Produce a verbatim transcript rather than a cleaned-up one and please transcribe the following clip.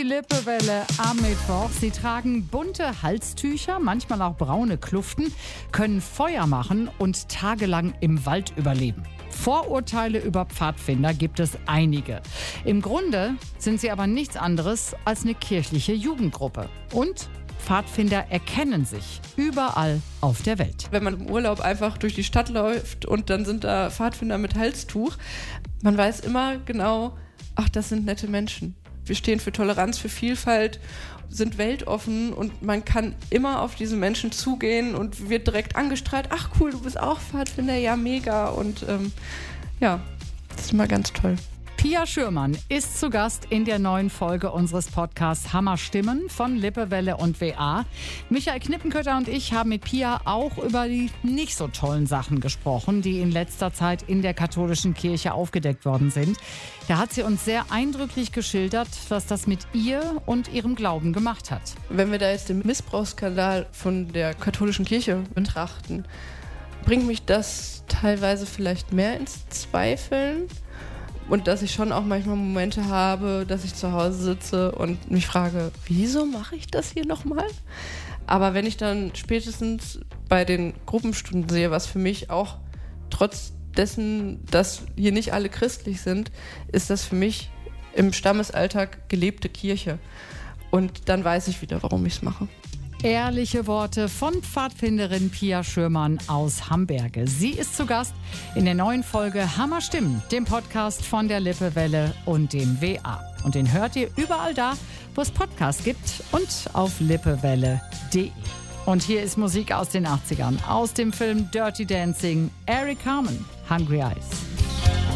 die Lippewelle am Mittwoch. Sie tragen bunte Halstücher, manchmal auch braune Kluften, können Feuer machen und tagelang im Wald überleben. Vorurteile über Pfadfinder gibt es einige. Im Grunde sind sie aber nichts anderes als eine kirchliche Jugendgruppe. Und Pfadfinder erkennen sich überall auf der Welt. Wenn man im Urlaub einfach durch die Stadt läuft und dann sind da Pfadfinder mit Halstuch, man weiß immer genau, ach, das sind nette Menschen. Wir stehen für Toleranz, für Vielfalt, sind weltoffen und man kann immer auf diese Menschen zugehen und wird direkt angestrahlt. Ach cool, du bist auch Pfadfinder, ja mega. Und ähm, ja, das ist immer ganz toll. Pia Schürmann ist zu Gast in der neuen Folge unseres Podcasts Hammerstimmen von Lippewelle und W A. Michael Knippenkötter und ich haben mit Pia auch über die nicht so tollen Sachen gesprochen, die in letzter Zeit in der katholischen Kirche aufgedeckt worden sind. Da hat sie uns sehr eindrücklich geschildert, was das mit ihr und ihrem Glauben gemacht hat. Wenn wir da jetzt den Missbrauchsskandal von der katholischen Kirche betrachten, bringt mich das teilweise vielleicht mehr ins Zweifeln. Und dass ich schon auch manchmal Momente habe, dass ich zu Hause sitze und mich frage, wieso mache ich das hier nochmal? Aber wenn ich dann spätestens bei den Gruppenstunden sehe, was für mich auch trotz dessen, dass hier nicht alle christlich sind, ist das für mich im Stammesalltag gelebte Kirche. Und dann weiß ich wieder, warum ich es mache. Ehrliche Worte von Pfadfinderin Pia Schürmann aus Hamberge. Sie ist zu Gast in der neuen Folge Hammerstimmen, dem Podcast von der Lippewelle und dem W A. Und den hört ihr überall da, wo es Podcasts gibt und auf lippewelle punkt de. Und hier ist Musik aus den achtzigern, aus dem Film Dirty Dancing, Eric Carmen, Hungry Eyes.